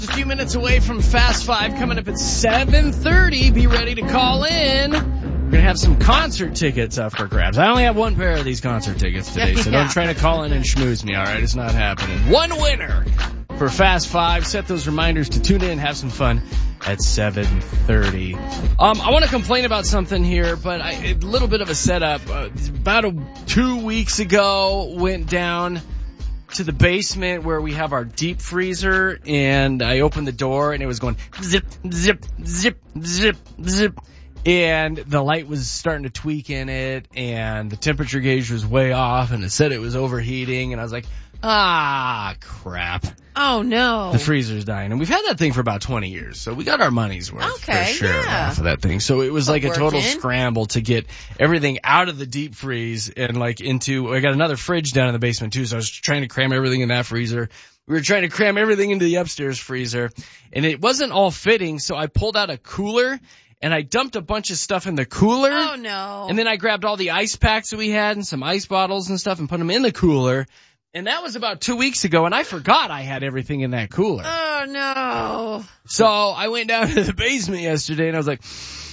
A few minutes away from Fast Five, coming up at 7:30. Be ready to call in. We're going to have some concert tickets up for grabs. I only have one pair of these concert tickets today, so don't try to call in and schmooze me, all right? It's not happening. One winner for Fast Five. Set those reminders to tune in, have some fun at 7:30. I want to complain about something here, but a little bit of a setup. About 2 weeks ago, went down to the basement where we have our deep freezer, and I opened the door and it was going zip, zip, zip, zip, zip. And the light was starting to tweak in it, and the temperature gauge was way off, and it said it was overheating, and I was like, crap. Oh, no. The freezer's dying. And we've had that thing for about 20 years, so we got our money's worth for sure off of that thing. So it was like a total scramble to get everything out of the deep freeze and like into, I got another fridge down in the basement too, so I was trying to cram everything in that freezer. We were trying to cram everything into the upstairs freezer, and it wasn't all fitting, so I pulled out a cooler, and I dumped a bunch of stuff in the cooler. Oh, no. And then I grabbed all the ice packs that we had and some ice bottles and stuff and put them in the cooler. And that was about 2 weeks ago, and I forgot I had everything in that cooler. Oh, no. So I went down to the basement yesterday, and I was like,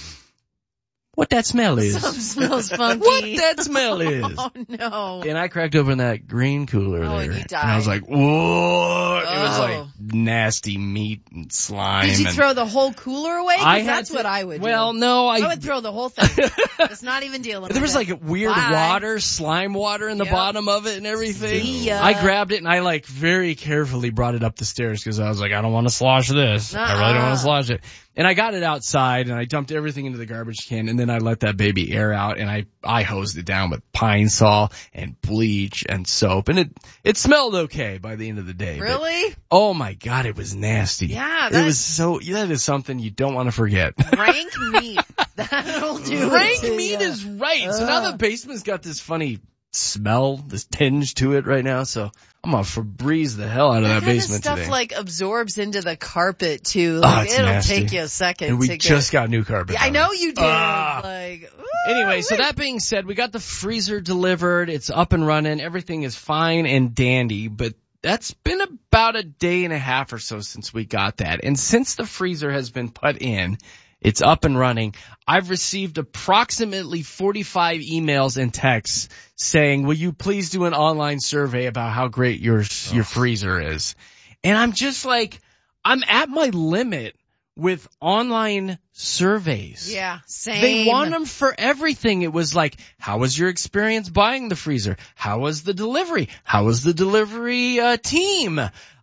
what that smell is? Something smells funky. What that smell is? Oh, no. And I cracked open that green cooler there. And you died. And I was like, whoa. It was like nasty meat and slime. Did you throw the whole cooler away? That's what I would do. Well, no. I would throw the whole thing. Just not even dealing with it. There was like weird water, slime water in the bottom of it and everything. See ya. I grabbed it and I like very carefully brought it up the stairs because I was like, I don't want to slosh this. I really don't want to slosh it. And I got it outside and I dumped everything into the garbage can, and then I let that baby air out, and I hosed it down with Pine Sol and bleach and soap, and it smelled okay by the end of the day. Really? But, oh my God, it was nasty. Yeah. That is something you don't want to forget. Rank meat. That'll do Rank meat is right. So now the basement's got this funny smell, this tinge to it right now, so I'm gonna Febreze the hell out of that basement stuff today. Like absorbs into the carpet too. Like, it'll nasty. take you a second. And we just got new carpet. Yeah, I know you did. Anyway, so that being said, we got the freezer delivered. It's up and running. Everything is fine and dandy, but that's been about a day and a half or so since we got that. And since the freezer has been put in, it's up and running, I've received approximately 45 emails and texts saying, will you please do an online survey about how great your freezer is? And I'm just like, I'm at my limit with online surveys. Yeah, same. They want them for everything. It was like, how was your experience buying the freezer? How was the delivery? How was the delivery team?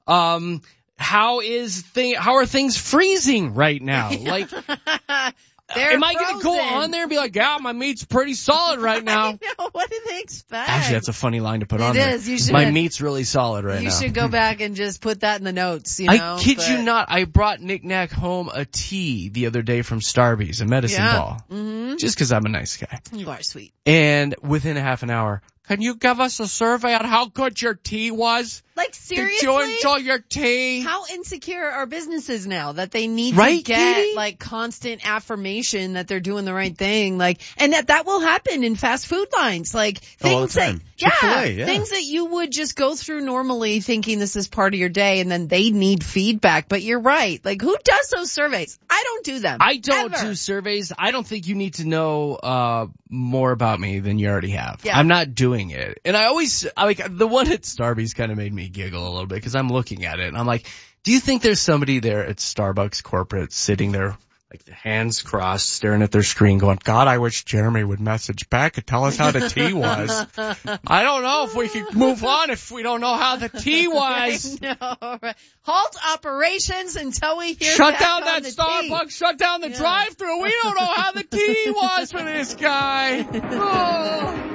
How are things freezing right now? Like, am I going to go on there and be like, yeah, my meat's pretty solid right now? I know. What do they expect? Actually, that's a funny line to put on there. It is. You should. My meat's really solid right now. You should go back and just put that in the notes, I kid you not. I brought Nick Nack home a tea the other day from Starbucks, a medicine ball. Mm-hmm. Just because I'm a nice guy. You are sweet. And within a half an hour, can you give us a survey on how good your tea was? Like, seriously? Did you enjoy your tea? How insecure are businesses now that they need to get, Katie? like, constant affirmation that they're doing the right thing? Like, and that will happen in fast food lines. Like, things that, things that you would just go through normally thinking this is part of your day, and then they need feedback. But you're right. Like, who does those surveys? I don't do them. I don't do surveys. I don't think you need to know, more about me than you already have. Yeah. I'm not doing it. And the one at Starbucks kind of made me giggle a little bit because I'm looking at it and I'm like, do you think there's somebody there at Starbucks corporate sitting there, like the hands crossed, staring at their screen going, God, I wish Jeremy would message back and tell us how the tea was. I don't know if we could move on if we don't know how the tea was. No, right. Halt operations until we hear Shut back down on that the Starbucks, tea. shut down the drive-thru. We don't know how the tea was for this guy. Oh.